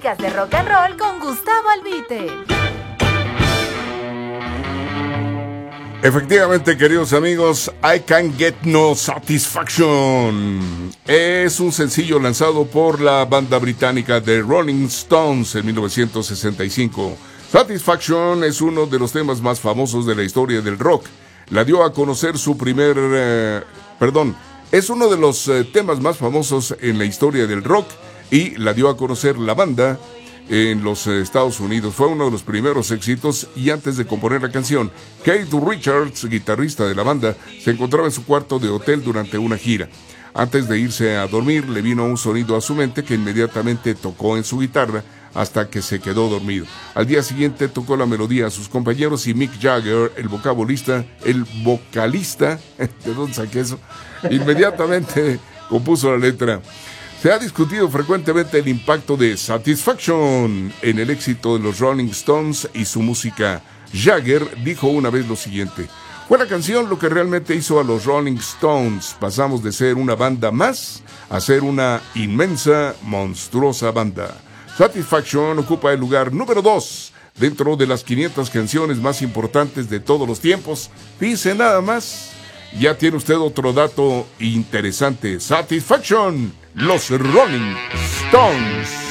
clásicas de rock and roll con Gustavo Albite. Efectivamente, queridos amigos, I Can't Get No Satisfaction es un sencillo lanzado por la banda británica The Rolling Stones en 1965. Satisfaction es uno de los temas más famosos de la historia del rock. La dio a conocer su es uno de los temas más famosos en la historia del rock y la dio a conocer la banda en los Estados Unidos. Fue uno de los primeros éxitos y antes de componer la canción, Keith Richards, guitarrista de la banda, se encontraba en su cuarto de hotel durante una gira. Antes de irse a dormir, le vino un sonido a su mente que inmediatamente tocó en su guitarra hasta que se quedó dormido. Al día siguiente tocó la melodía a sus compañeros y Mick Jagger, el vocalista, ¿de dónde saqué eso? Inmediatamente compuso la letra. Se ha discutido frecuentemente el impacto de Satisfaction en el éxito de los Rolling Stones y su música. Jagger dijo una vez lo siguiente: fue la canción lo que realmente hizo a los Rolling Stones. Pasamos de ser una banda más a ser una inmensa, monstruosa banda. Satisfaction ocupa el lugar número 2 dentro de las 500 canciones más importantes de todos los tiempos. Dice nada más. Ya tiene usted otro dato interesante. Satisfaction, los Rolling Stones.